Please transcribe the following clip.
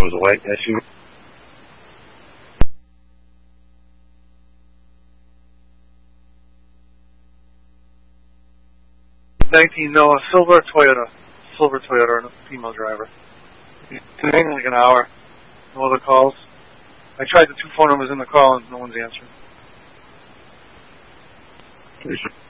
was a white SUV. 19, no, a silver Toyota, and a female driver. It's taking like an hour. No other calls. I tried the 2 phone numbers in the call and no one's answering.